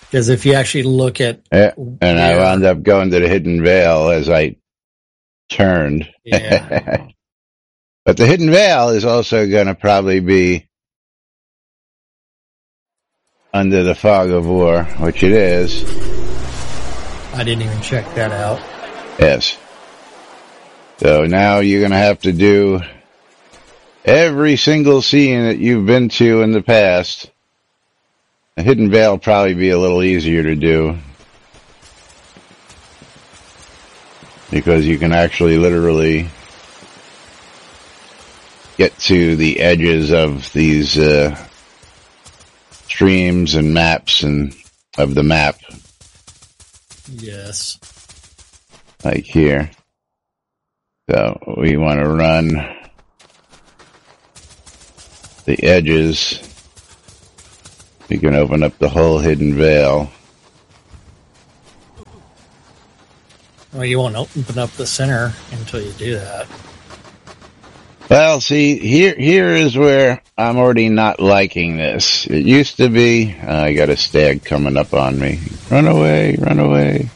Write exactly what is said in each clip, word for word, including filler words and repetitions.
Because if you actually look at... Yeah, and where, I wound up going to the Hidden Vale as I turned. Yeah. But the Hidden Vale is also going to probably be under the Fog of War, which it is. I didn't even check that out. Yes. So now you're going to have to do every single scene that you've been to in the past. The Hidden Vale will probably be a little easier to do, because you can actually literally get to the edges of these uh, streams and maps and of the map. Yes. Like here. So we want to run the edges. You can open up the whole Hidden Vale. Well, you won't open up the center until you do that. Well, see, here here is where I'm already not liking this. It used to be, uh, I got a stag coming up on me. Run away, run away.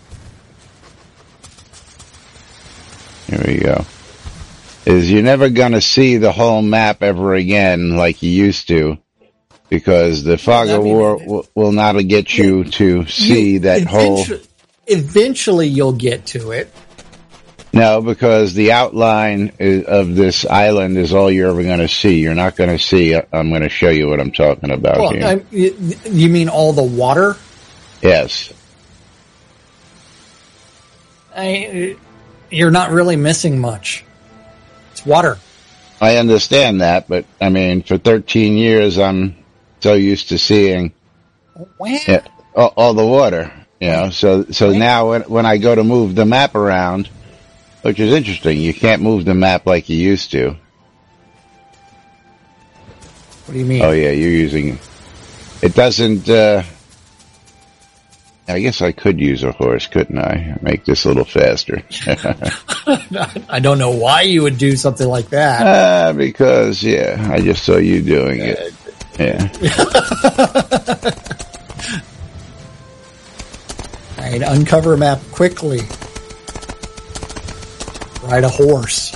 Here we go. Is you're never going to see the whole map ever again like you used to, because the Fog of War will, will not get you to see you, that whole... Eventually you'll get to it. No, because the outline is, of this island is all you're ever going to see. You're not going to see... I'm going to show you what I'm talking about well, here. I, you mean all the water? Yes. I, you're not really missing much. It's water. I understand that, but, I mean, for thirteen years, I'm so used to seeing yeah, all, all the water, you know. So, so now when, when I go to move the map around, which is interesting, you can't move the map like you used to. What do you mean? Oh, yeah, you're using... It doesn't... Uh, I guess I could use a horse, couldn't I? Make this a little faster. I don't know why you would do something like that. Uh, because, yeah, I just saw you doing it. Yeah. All right, uncover a map quickly. Ride a horse.